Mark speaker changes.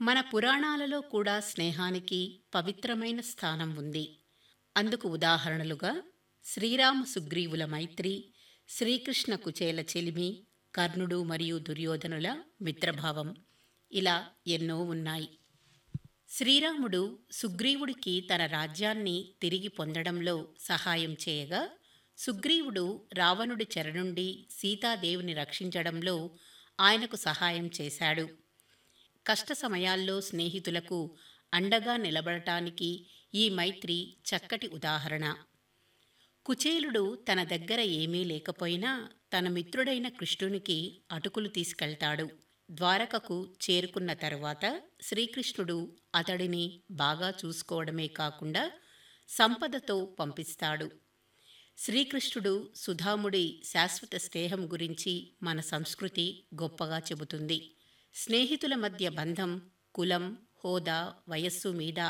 Speaker 1: మన పురాణాలలో కూడా స్నేహానికి పవిత్రమైన స్థానం ఉంది. అందుకు ఉదాహరణలుగా శ్రీరామ సుగ్రీవుల మైత్రి, శ్రీకృష్ణ కుచేల చెలిమి, కర్ణుడు మరియు దుర్యోధనుల మిత్రభావం, ఇలా ఎన్నో ఉన్నాయి. శ్రీరాముడు సుగ్రీవుడికి తన రాజ్యాన్ని తిరిగి పొందడంలో సహాయం చేయగా, సుగ్రీవుడు రావణుడి చెర నుండి సీతాదేవిని రక్షించడంలో ఆయనకు సహాయం చేశాడు. కష్ట సమయాల్లో స్నేహితులకు అండగా నిలబడటానికి ఈ మైత్రి చక్కటి ఉదాహరణ. కుచేలుడు తన దగ్గర ఏమీ లేకపోయినా తన మిత్రుడైన కృష్ణునికి అటుకులు తీసుకెళ్తాడు. ద్వారకకు చేరుకున్న తరువాత శ్రీకృష్ణుడు అతడిని బాగా చూసుకోవడమే కాకుండా సంపదతో పంపిస్తాడు. శ్రీకృష్ణుడు సుధాముడి శాశ్వత స్నేహం గురించి మన సంస్కృతి గొప్పగా చెబుతుంది. స్నేహితుల మధ్య బంధం కులం, హోదా, వయస్సు మీద